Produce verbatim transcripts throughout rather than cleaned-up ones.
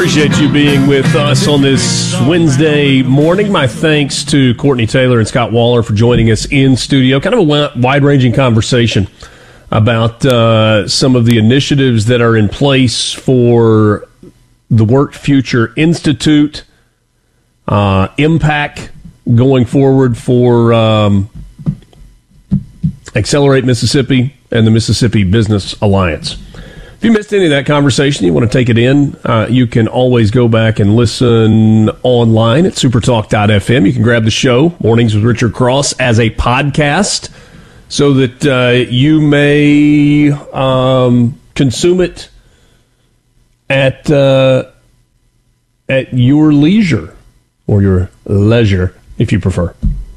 Appreciate you being with us on this Wednesday morning. My thanks to Courtney Taylor and Scott Waller for joining us in studio. Kind of a wide-ranging conversation about uh, some of the initiatives that are in place for the Work Future Institute, uh, impact going forward for um, Accelerate Mississippi and the Mississippi Business Alliance. If you missed any of that conversation, you want to take it in, uh, you can always go back and listen online at supertalk dot f m. You can grab the show, Mornings with Richard Cross, as a podcast so that uh, you may um, consume it at uh, at your leisure, or your leisure, if you prefer.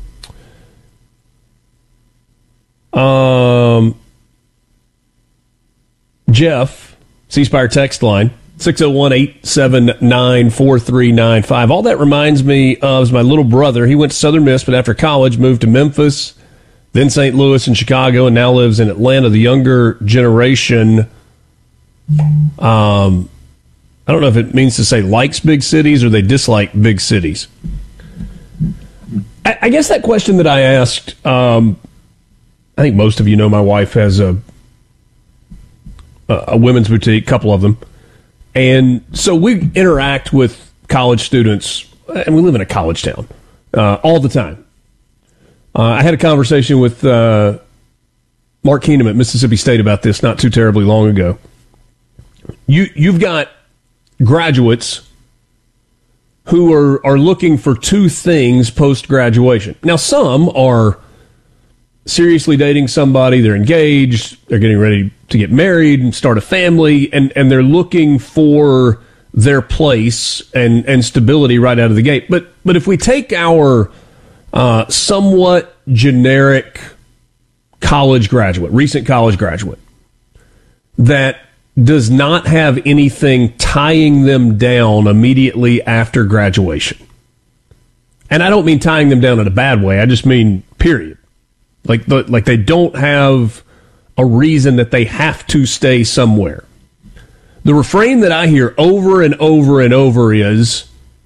Um... Jeff, C Spire text line, six oh one, eight seven nine, four three nine five. All that reminds me of my little brother. He went to Southern Miss, but after college moved to Memphis, then Saint Louis and Chicago, and now lives in Atlanta. The younger generation, um, I don't know if it means to say likes big cities or they dislike big cities. I, I guess that question that I asked, um, I think most of you know my wife has a a women's boutique, couple of them. And so we interact with college students, and we live in a college town, uh, all the time. Uh, I had a conversation with uh, Mark Keenum at Mississippi State about this not too terribly long ago. You, you've got graduates who are, are looking for two things post-graduation. Now, some are seriously dating somebody, they're engaged, they're getting ready to get married and start a family, and, and they're looking for their place and, and stability right out of the gate. But but if we take our uh, somewhat generic college graduate, recent college graduate, that does not have anything tying them down immediately after graduation. And I don't mean tying them down in a bad way, I just mean period. Like the, like they don't have a reason that they have to stay somewhere. The refrain that I hear over and over and over is,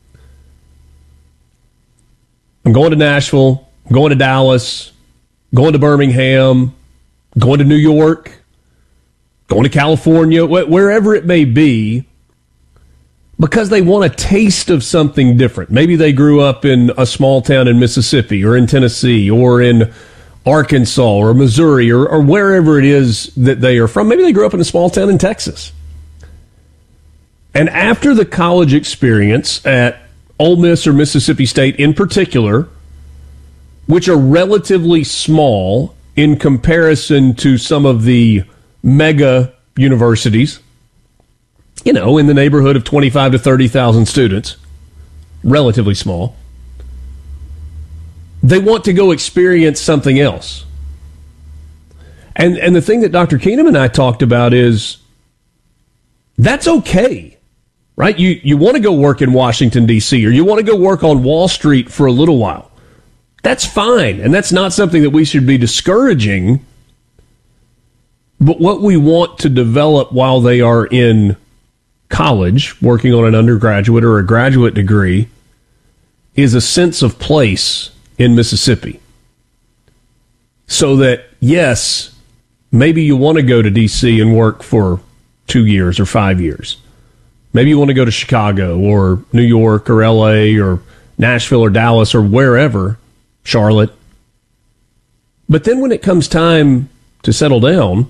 I'm going to Nashville, I'm going to Dallas, going to Birmingham, going to New York, going to California, wh- wherever it may be, because they want a taste of something different. Maybe they grew up in a small town in Mississippi or in Tennessee or in Arkansas or Missouri or, or wherever it is that they are from. Maybe they grew up in a small town in Texas. And after the college experience at Ole Miss or Mississippi State in particular, which are relatively small in comparison to some of the mega universities, you know, in the neighborhood of twenty-five to thirty thousand students, relatively small, they want to go experience something else. And and the thing that Doctor Keenum and I talked about is that's okay, right? You you want to go work in Washington, D C, or you want to go work on Wall Street for a little while. That's fine, and that's not something that we should be discouraging. But what we want to develop while they are in college, working on an undergraduate or a graduate degree, is a sense of place in Mississippi. So that, yes, maybe you want to go to D C and work for two years or five years. Maybe you want to go to Chicago or New York or L A or Nashville or Dallas or wherever, Charlotte. But then when it comes time to settle down,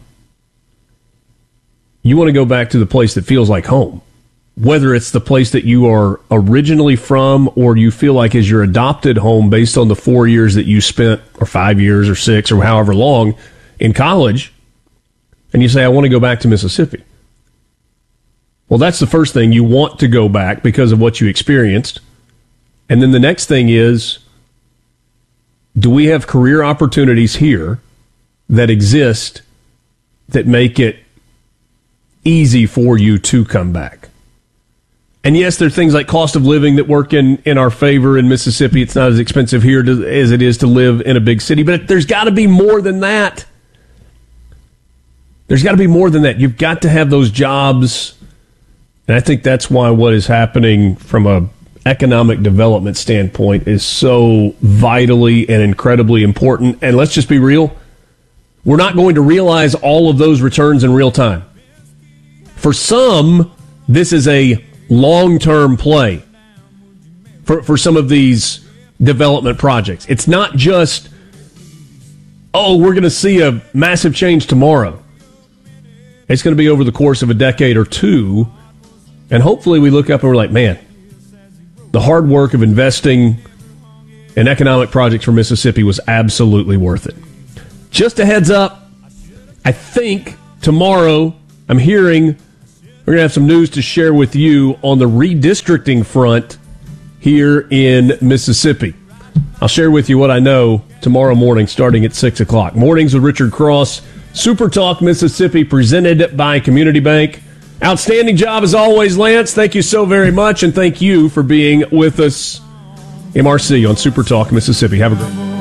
you want to go back to the place that feels like home. Whether it's the place that you are originally from or you feel like is your adopted home based on the four years that you spent, or five years or six or however long in college, and you say, I want to go back to Mississippi. Well, that's the first thing. You want to go back because of what you experienced. And then the next thing is, do we have career opportunities here that exist that make it easy for you to come back? And yes, there are things like cost of living that work in, in our favor in Mississippi. It's not as expensive here to, as it is to live in a big city. But there's got to be more than that. There's got to be more than that. You've got to have those jobs And I think that's why what is happening from a economic development standpoint is so vitally and incredibly important. And let's just be real, we're not going to realize all of those returns in real time. For some, this is a long-term play for, for some of these development projects. It's not just, oh, we're going to see a massive change tomorrow. It's going to be over the course of a decade or two, and hopefully we look up and we're like, man, the hard work of investing in economic projects for Mississippi was absolutely worth it. Just a heads up, I think tomorrow I'm hearing we're going to have some news to share with you on the redistricting front here in Mississippi. I'll share with you what I know tomorrow morning starting at six o'clock. Mornings with Richard Cross, Super Talk Mississippi, presented by Community Bank. Outstanding job as always, Lance. Thank you so very much, and thank you for being with us. M R C on Super Talk Mississippi. Have a great day.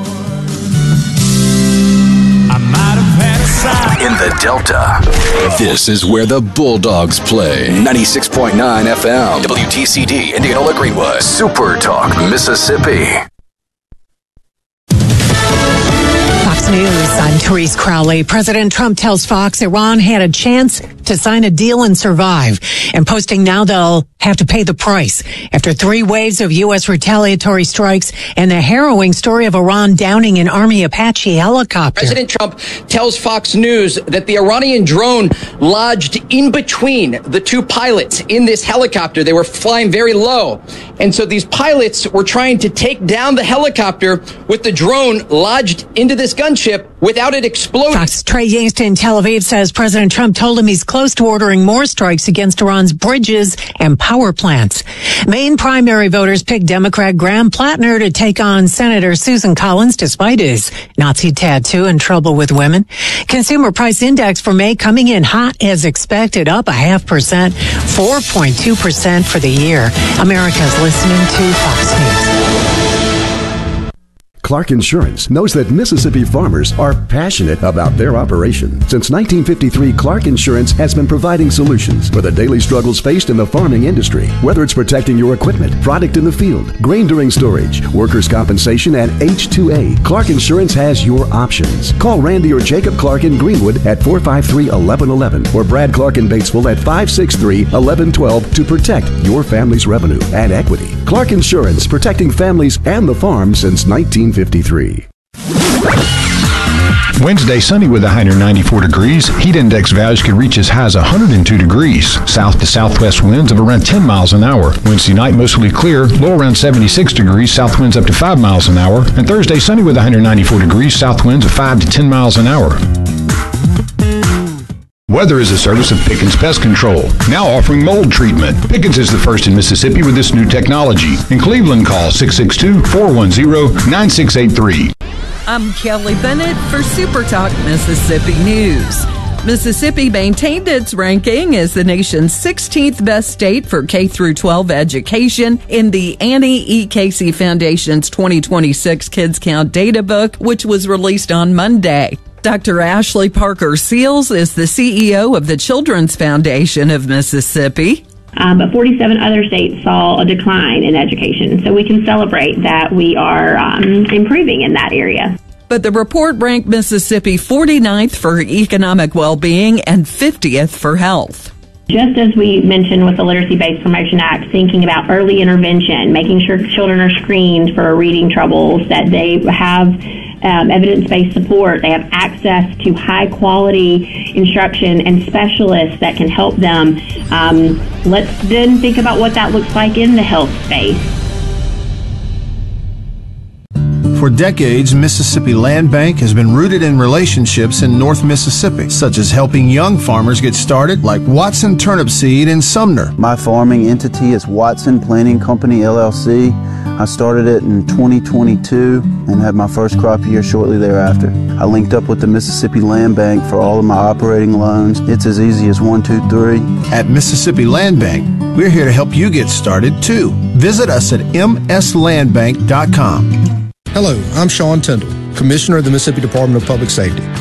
In the Delta, this is where the Bulldogs play. ninety-six point nine F M, W T C D, Indianola Greenwood, Super Talk Mississippi. Fox News, I'm Therese Crowley. President Trump tells Fox Iran had a chance to sign a deal and survive, and posting now they'll have to pay the price after three waves of U S retaliatory strikes and the harrowing story of Iran downing an Army Apache helicopter. President Trump tells Fox News that the Iranian drone lodged in between the two pilots in this helicopter. They were flying very low, and so these pilots were trying to take down the helicopter with the drone lodged into this gunship without it exploding. Fox Trey Yingster in Tel Aviv says President Trump told him he's close to ordering more strikes against Iran's bridges and power plants. Maine primary voters picked Democrat Graham Plattner to take on Senator Susan Collins despite his Nazi tattoo and trouble with women. Consumer price index for May coming in hot as expected, up a half percent, four point two percent for the year. America's listening to Fox News. Clark Insurance knows that Mississippi farmers are passionate about their operation. Since nineteen fifty-three, Clark Insurance has been providing solutions for the daily struggles faced in the farming industry. Whether it's protecting your equipment, product in the field, grain during storage, workers' compensation, and H two A, Clark Insurance has your options. Call Randy or Jacob Clark in Greenwood at four five three, one one one one or Brad Clark in Batesville at five six three, one one one two to protect your family's revenue and equity. Clark Insurance, protecting families and the farm since nineteen fifty-three. Wednesday, sunny with a high near ninety-four degrees. Heat index values could reach as high as one hundred two degrees. South to southwest winds of around ten miles an hour. Wednesday night, mostly clear, low around seventy-six degrees. South winds up to five miles an hour. And Thursday, sunny with a high near ninety-four degrees. South winds of five to ten miles an hour. Weather is a service of Pickens Pest Control, now offering mold treatment. Pickens is the first in Mississippi with this new technology. In Cleveland, call six six two, four one zero, nine six eight three. I'm Kelly Bennett for Super Talk Mississippi News. Mississippi maintained its ranking as the nation's sixteenth best state for K through twelve education in the Annie E. Casey Foundation's twenty twenty-six Kids Count Data Book, which was released on Monday. Doctor Ashley Parker Seals is the C E O of the Children's Foundation of Mississippi. Um, but forty-seven other states saw a decline in education, so we can celebrate that we are um, improving in that area. But the report ranked Mississippi forty-ninth for economic well-being and fiftieth for health. Just as we mentioned with the Literacy-Based Promotion Act, thinking about early intervention, making sure children are screened for reading troubles, that they have um, evidence-based support, they have access to high-quality instruction and specialists that can help them. Um, let's then think about what that looks like in the health space. For decades, Mississippi Land Bank has been rooted in relationships in North Mississippi, such as helping young farmers get started, like Watson Turnip Seed in Sumner. My farming entity is Watson Planting Company, L L C. I started it in twenty twenty-two and had my first crop year shortly thereafter. I linked up with the Mississippi Land Bank for all of my operating loans. It's as easy as one, two, three. At Mississippi Land Bank, we're here to help you get started, too. Visit us at m s land bank dot com. Hello, I'm Sean Tyndall, Commissioner of the Mississippi Department of Public Safety.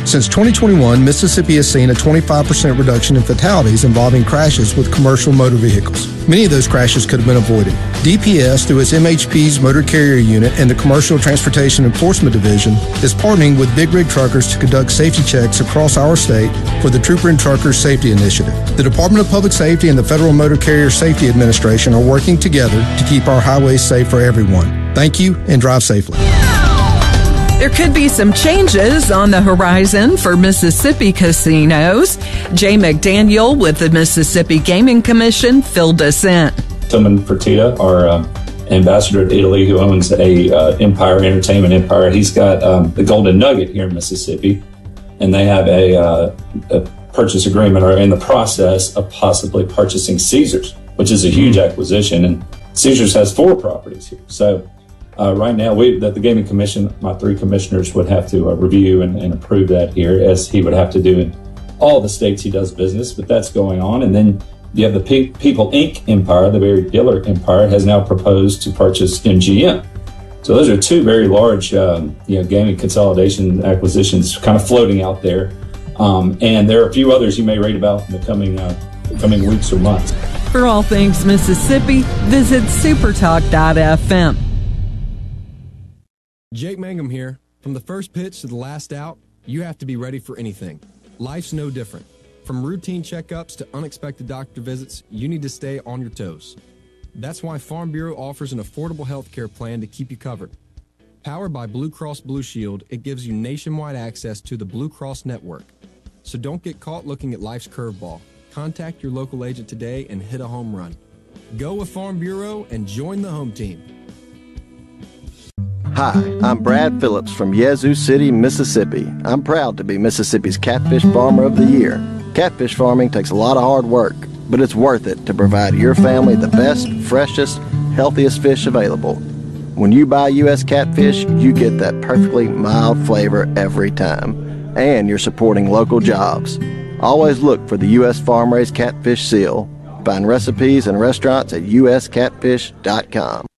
Since twenty twenty-one, Mississippi has seen a twenty-five percent reduction in fatalities involving crashes with commercial motor vehicles. Many of those crashes could have been avoided. D P S, through its M H P's Motor Carrier Unit and the Commercial Transportation Enforcement Division, is partnering with Big Rig Truckers to conduct safety checks across our state for the Trooper and Truckers Safety Initiative. The Department of Public Safety and the Federal Motor Carrier Safety Administration are working together to keep our highways safe for everyone. Thank you, and drive safely. There could be some changes on the horizon for Mississippi casinos. Jay McDaniel with the Mississippi Gaming Commission filled us in. Tillman Fertitta, our uh, ambassador to Italy, who owns a uh, Empire Entertainment Empire, he's got um, the Golden Nugget here in Mississippi, and they have a, uh, a purchase agreement or in the process of possibly purchasing Caesars, which is a huge acquisition, and Caesars has four properties here. So Uh, right now, we that the Gaming Commission, my three commissioners would have to uh, review and, and approve that here, as he would have to do in all the states he does business, but that's going on. And then you have the Pe- People Incorporated Empire, the Barry Diller Empire, has now proposed to purchase M G M. So those are two very large um, you know, gaming consolidation acquisitions kind of floating out there. Um, and there are a few others you may read about in the coming, uh, the coming weeks or months. For all things Mississippi, visit supertalk dot f m. Jake Mangum here. From the first pitch to the last out, you have to be ready for anything. Life's no different. From routine checkups to unexpected doctor visits, you need to stay on your toes. That's why Farm Bureau offers an affordable health care plan to keep you covered. Powered by Blue Cross Blue Shield, it gives you nationwide access to the Blue Cross network. So don't get caught looking at life's curveball. Contact your local agent today and hit a home run. Go with Farm Bureau and join the home team. Hi, I'm Brad Phillips from Yazoo City, Mississippi. I'm proud to be Mississippi's Catfish Farmer of the Year. Catfish farming takes a lot of hard work, but it's worth it to provide your family the best, freshest, healthiest fish available. When you buy U S catfish, you get that perfectly mild flavor every time, and you're supporting local jobs. Always look for the U S Farm Raised Catfish seal. Find recipes and restaurants at u s catfish dot com.